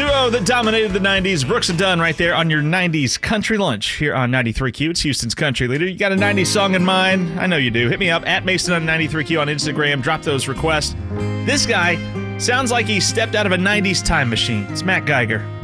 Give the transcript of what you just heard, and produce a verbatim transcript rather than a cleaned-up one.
duo that dominated the nineties, Brooks and Dunn, right there on your nineties Country Lunch here on ninety-three Q. It's Houston's country leader. You got a nineties song in mind? I know you do. Hit me up at Mason on ninety-three Q on Instagram. Drop those requests. This guy sounds like he stepped out of a nineties time machine. It's Matt Geiger.